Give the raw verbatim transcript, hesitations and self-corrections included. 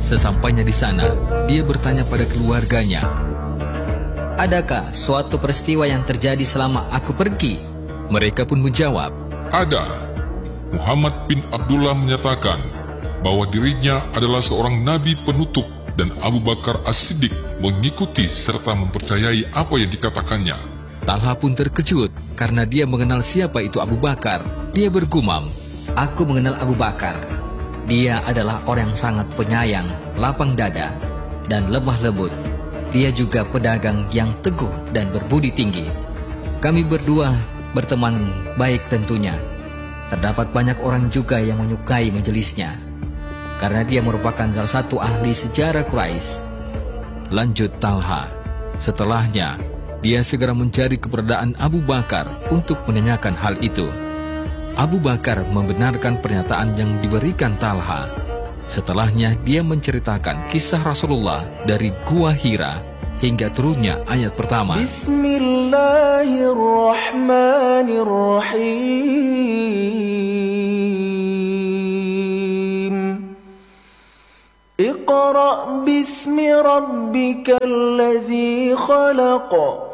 Sesampainya di sana, dia bertanya pada keluarganya, "Adakah suatu peristiwa yang terjadi selama aku pergi?" Mereka pun menjawab, "Ada. Muhammad bin Abdullah menyatakan bahwa dirinya adalah seorang nabi penutup dan Abu Bakar As-Siddiq mengikuti serta mempercayai apa yang dikatakannya." Talha pun terkejut karena dia mengenal siapa itu Abu Bakar. Dia bergumam, "Aku mengenal Abu Bakar. Dia adalah orang yang sangat penyayang, lapang dada, dan lemah lembut. Dia juga pedagang yang teguh dan berbudi tinggi. Kami berdua berteman baik tentunya. Terdapat banyak orang juga yang menyukai majelisnya, karena dia merupakan salah satu ahli sejarah Quraisy." Lanjut Talha, setelahnya dia segera mencari keberadaan Abu Bakar untuk menanyakan hal itu. Abu Bakar membenarkan pernyataan yang diberikan Talha. Setelahnya dia menceritakan kisah Rasulullah dari Gua Hira hingga turunnya ayat pertama. Bismillahirrahmanirrahim. Iqra' bismi rabbikal ladzi khalaq.